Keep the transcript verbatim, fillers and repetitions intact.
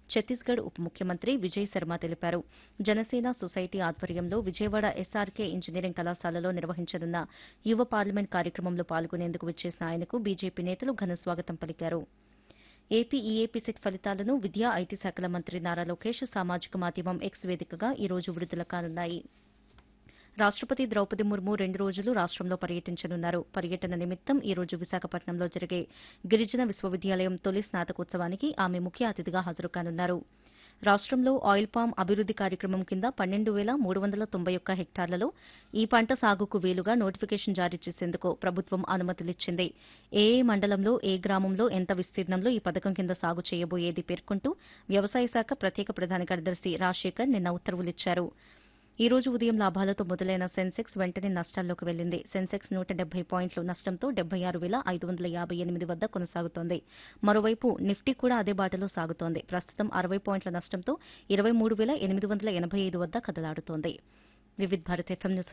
ఛత్తీస్గఢ్ ఉప ముఖ్యమంత్రి విజయ్ శర్మ తెలిపారు. జనసేన సొసైటీ ఆధ్వర్యంలో విజయవాడ ఎస్ఆర్కే ఇంజనీరింగ్ కళాశాలలో నిర్వహించనున్న యువ పార్లమెంట్ కార్యక్రమంలో పాల్గొనేందుకు విచ్చేసిన ఆయనకు బీజేపీ నేతలు ఘన స్వాగతం పలికారు. ఏపీ ఈఏపీ సెట్ ఫలితాలను విద్యా ఐటీ శాఖల మంత్రి నారా లోకేష్ సామాజిక మాధ్యమం ఎక్స్ వేదికగా ఈ రోజు విడుదల కానున్నాయి. రాష్టపతి ద్రౌపది ముర్ము రెండు రోజులు రాష్టంలో పర్యటించనున్నారు. పర్యటన నిమిత్తం ఈ రోజు విశాఖపట్నంలో జరిగే గిరిజన విశ్వవిద్యాలయం తొలి స్నాతకోత్సవానికి ఆమె ముఖ్య అతిథిగా హాజరుకానున్నారు. రాష్టంలో ఆయిల్ పామ్ అభివృద్ది కార్యక్రమం కింద పన్నెండు వేల మూడు వందల తొంభై ఒక్క హెక్టార్లలో ఈ పంట సాగుకు వీలుగా నోటిఫికేషన్ జారీ చేసేందుకు ప్రభుత్వం అనుమతులిచ్చింది. ఏ ఏ మండలంలో ఏ గ్రామంలో ఎంత విస్తీర్ణంలో ఈ పథకం కింద సాగు చేయబోయేది పేర్కొంటూ వ్యవసాయ శాఖ ప్రత్యేక ప్రధాన కార్యదర్శి రాజశేఖర్ నిన్న ఉత్తర్వులిచ్చారు. ఈ రోజు ఉదయం లాభాలతో మొదలైన సెన్సెక్స్ వెంటనే నష్టాల్లోకి వెళ్లింది. సెన్సెక్స్ నూట డెబ్బై పాయింట్ల నష్టంతో డెబ్బై ఆరు వేల ఐదు వందల యాబై ఎనిమిది వద్ద కొనసాగుతోంది. మరోవైపు నిఫ్టీ కూడా అదే బాటలో సాగుతోంది. ప్రస్తుతం అరవై పాయింట్ల నష్టంతో ఇరవై మూడు వేల ఎనిమిది వందల ఎనబై ఐదు వద్ద కదలాడుతోంది. వివిధ భారత్ ఎఫ్ఎం న్యూస్